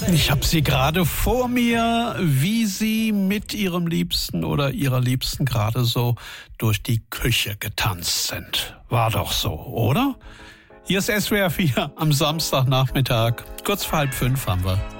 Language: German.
Ich habe sie gerade vor mir, wie sie mit ihrem Liebsten oder ihrer Liebsten gerade so durch die Küche getanzt sind. War doch so, oder? Hier ist SWR 4 am Samstagnachmittag. Kurz vor 4:30 haben wir.